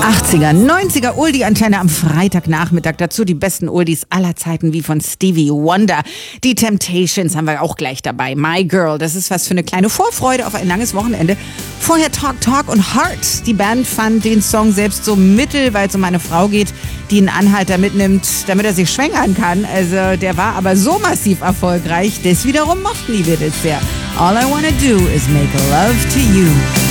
80er, 90er Oldie-Antenne am Freitagnachmittag. Dazu die besten Oldies aller Zeiten wie von Stevie Wonder. Die Temptations haben wir auch gleich dabei. My Girl, das ist was für eine kleine Vorfreude auf ein langes Wochenende. Vorher Talk und Heart. Die Band fand den Song selbst so mittel, weil es um eine Frau geht, die einen Anhalter mitnimmt, damit er sich schwängern kann. Also der war aber so massiv erfolgreich. Das wiederum mochten die Beatles sehr. All I wanna do is make love to you.